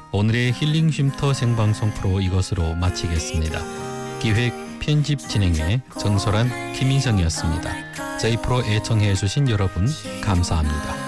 오늘의 힐링 쉼터 생방송 프로 이것으로 마치겠습니다. 기획 편집 진행의 정소란 김인성이었습니다. 저희 프로 애청해 주신 여러분 감사합니다.